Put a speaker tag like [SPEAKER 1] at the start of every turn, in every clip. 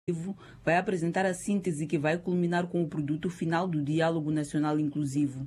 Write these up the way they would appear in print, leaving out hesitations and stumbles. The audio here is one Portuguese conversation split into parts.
[SPEAKER 1] vai apresentar a síntese que vai culminar com o produto final do Diálogo Nacional Inclusivo.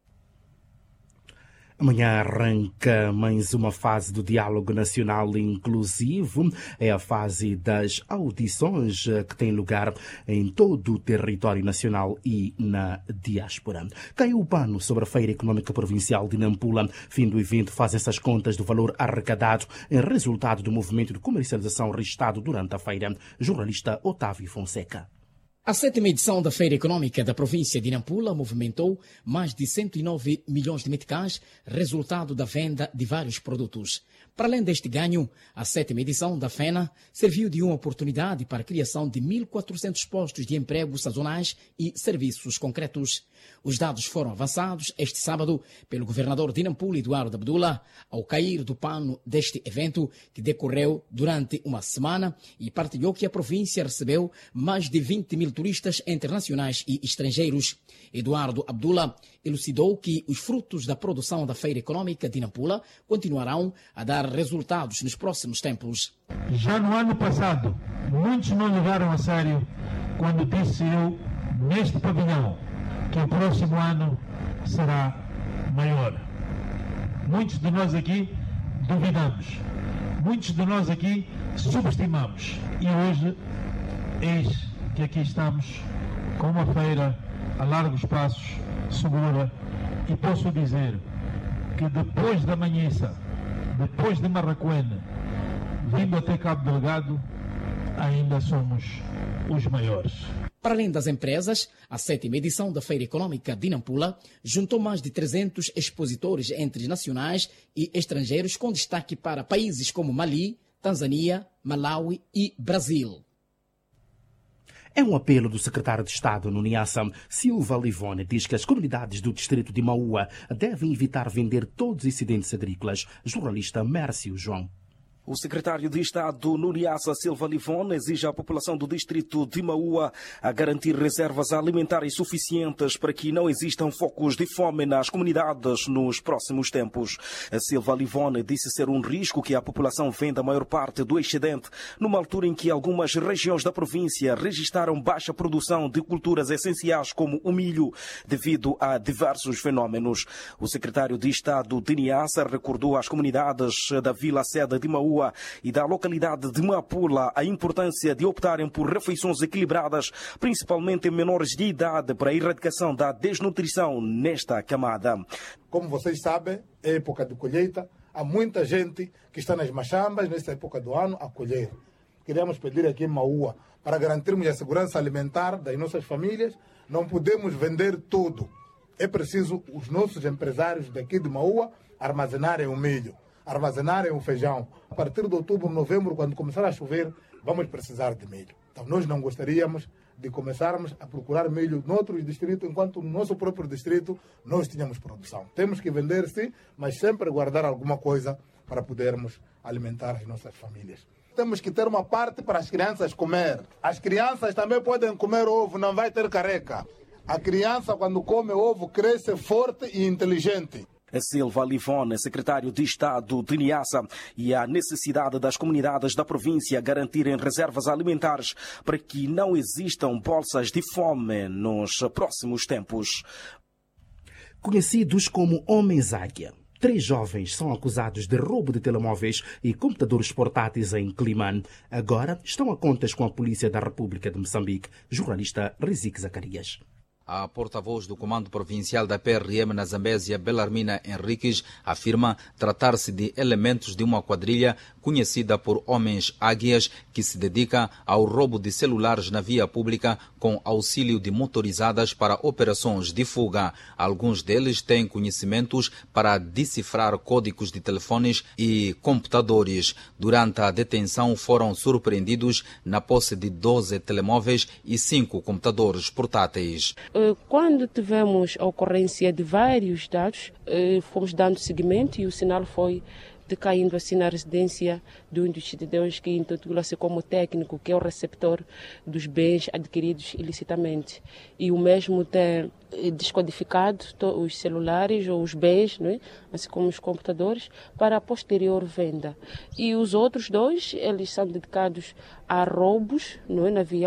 [SPEAKER 2] Amanhã arranca mais uma fase do Diálogo Nacional Inclusivo. É a fase das audições que tem lugar em todo o território nacional e na diáspora. Caiu o pano sobre a Feira Econômica Provincial de Nampula. Fim do evento fazem-se as contas do valor arrecadado em resultado do movimento de comercialização registrado durante a feira. Jornalista Otávio Fonseca.
[SPEAKER 3] A 7ª edição da Feira Econômica da província de Nampula movimentou mais de 109 milhões de meticais, resultado da venda de vários produtos. Para além deste ganho, a 7ª edição da FENA serviu de uma oportunidade para a criação de 1.400 postos de emprego sazonais e serviços concretos. Os dados foram avançados este sábado pelo governador de Nampula, Eduardo Abdullah, ao cair do pano deste evento que decorreu durante uma semana e partilhou que a província recebeu mais de 20 mil turistas internacionais e estrangeiros. Eduardo Abdullah elucidou que os frutos da produção da Feira Econômica de Nampula continuarão a dar resultados nos próximos tempos.
[SPEAKER 4] Já no ano passado, muitos não levaram a sério quando disse eu, neste pavilhão, que o próximo ano será maior. Muitos de nós aqui duvidamos. Muitos de nós aqui subestimamos. E hoje, eis que aqui estamos com uma feira a largos passos, segura, e posso dizer que depois da Manhissa, depois de Marraquene, vindo até Cabo Delgado, ainda somos os maiores.
[SPEAKER 3] Para além das empresas, a 7ª edição da Feira Econômica de Nampula juntou mais de 300 expositores entre nacionais e estrangeiros, com destaque para países como Mali, Tanzânia, Malawi e Brasil.
[SPEAKER 2] É um apelo do secretário de Estado no Niassa, Silva Livone, diz que as comunidades do distrito de Maua devem evitar vender todos os excedentes agrícolas. Jornalista Mércio João.
[SPEAKER 5] O secretário de Estado no Niassa, Silva Livone, exige à população do distrito de Maua a garantir reservas alimentares suficientes para que não existam focos de fome nas comunidades nos próximos tempos. Silva Livone disse ser um risco que a população venda a maior parte do excedente, numa altura em que algumas regiões da província registraram baixa produção de culturas essenciais como o milho, devido a diversos fenómenos. O secretário de Estado de Niassa recordou às comunidades da Vila Seda de Maua e da localidade de Mapula a importância de optarem por refeições equilibradas, principalmente em menores de idade, para a erradicação da desnutrição nesta camada.
[SPEAKER 6] Como vocês sabem, é época de colheita. Há muita gente que está nas machambas nesta época do ano a colher. Queremos pedir aqui em Maua, para garantirmos a segurança alimentar das nossas famílias, não podemos vender tudo. É preciso os nossos empresários daqui de Maua armazenarem o milho, armazenarem o feijão. A partir de outubro, novembro, quando começar a chover, vamos precisar de milho. Então nós não gostaríamos de começarmos a procurar milho noutros distritos, enquanto no nosso próprio distrito nós tínhamos produção. Temos que vender sim, mas sempre guardar alguma coisa para podermos alimentar as nossas famílias. Temos que ter uma parte para as crianças comer. As crianças também podem comer ovo, não vai ter careca. A criança, quando come ovo, cresce forte e inteligente.
[SPEAKER 5] Silva Livone, secretário de Estado de Niassa, e a necessidade das comunidades da província garantirem reservas alimentares para que não existam bolsas de fome nos próximos tempos.
[SPEAKER 2] Conhecidos como Homens-Águia, 3 jovens são acusados de roubo de telemóveis e computadores portáteis em Climane. Agora estão a contas com a Polícia da República de Moçambique. Jornalista Rizik Zacarias.
[SPEAKER 7] A porta-voz do Comando Provincial da PRM na Zambésia, Belarmina Henriques, afirma tratar-se de elementos de uma quadrilha conhecida por Homens Águias, que se dedica ao roubo de celulares na via pública com auxílio de motorizadas para operações de fuga. Alguns deles têm conhecimentos para decifrar códigos de telefones e computadores. Durante a detenção foram surpreendidos na posse de 12 telemóveis e 5 computadores portáteis.
[SPEAKER 8] Quando tivemos a ocorrência de vários dados, fomos dando seguimento e o sinal foi decaindo assim na residência de um dos cidadãos que intitula-se como técnico, que é o receptor dos bens adquiridos ilicitamente. E o mesmo tem descodificado os celulares ou os bens, não é? Assim como os computadores, para a posterior venda. E os outros dois, eles são dedicados a roubos, não é? Na via